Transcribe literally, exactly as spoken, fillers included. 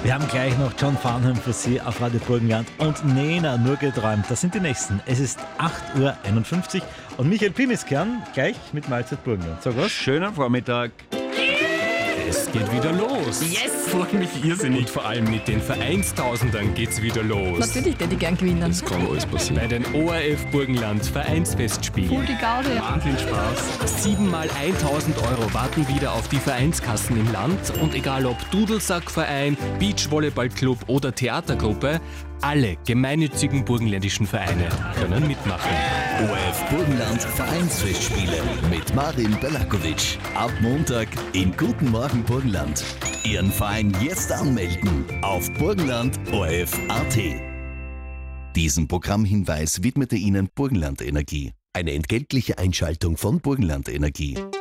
Wir haben gleich noch John Farnham für Sie auf Radio Burgenland und Nena, nur geträumt. Das sind die nächsten. Es ist acht Uhr einundfünfzig und Michael Pimiskern gleich mit Mahlzeit Burgenland. Sag was? Schönen Vormittag. Es geht wieder los. Yes! Freut mich irrsinnig. Und vor allem mit den Vereinstausendern geht's wieder los. Natürlich hätte ich gern gewinnen. Das kann alles passieren. Bei den O R F Burgenland Vereinsfestspielen. Voll die Gaude. Wahnsinn Spaß. Siebenmal tausend Euro warten wieder auf die Vereinskassen im Land. Und egal ob Dudelsackverein, Beachvolleyballclub oder Theatergruppe, alle gemeinnützigen burgenländischen Vereine können mitmachen. O R F Burgenland Vereinsfestspiele mit Marin Belakovic. Ab Montag in Guten Morgen Burgenland. Ihren Verein jetzt anmelden auf burgenland punkt o r f punkt a t. Diesen Programmhinweis widmete Ihnen Burgenland Energie. Eine entgeltliche Einschaltung von Burgenland Energie.